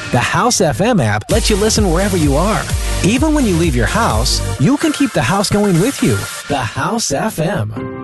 The House FM app lets you listen wherever you are. Even when you leave your house, you can keep the house going with you. The House FM.